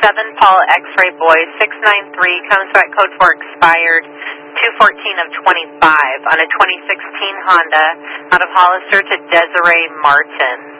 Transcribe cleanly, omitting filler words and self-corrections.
Paul X-Ray Boy, 693, Coneswet code 4 expired, 214 of 25 on a 2016 Honda out of Hollister to Desiree Martin.